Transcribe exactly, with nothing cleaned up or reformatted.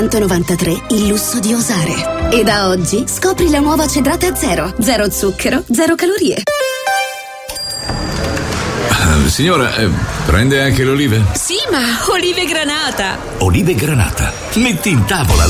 novantatré il lusso di osare. E da oggi scopri la nuova Cedrata Zero. Zero zucchero, zero calorie. Uh, signora, eh, prende anche le olive? Sì, ma olive granata. Olive granata. Metti in tavola